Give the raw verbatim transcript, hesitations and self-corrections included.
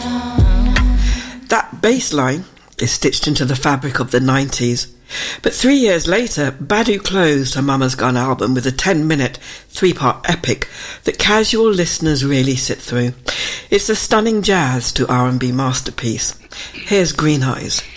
That bass line is stitched into the fabric of the nineties. But three years later, Badu closed her Mama's Gun album with a ten-minute, three-part epic that casual listeners really sit through. It's a stunning jazz to R and B masterpiece. Here's Green Eyes.